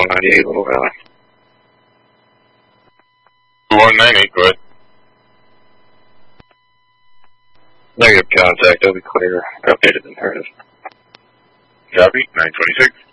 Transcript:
198 Little Valley. 2198, go ahead. Negative contact, I'll be clear. Updated and heard. Copy, 926.